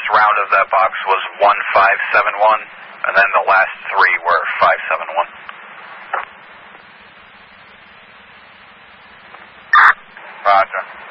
round of that box was 1571, and then the last three were 571. Roger.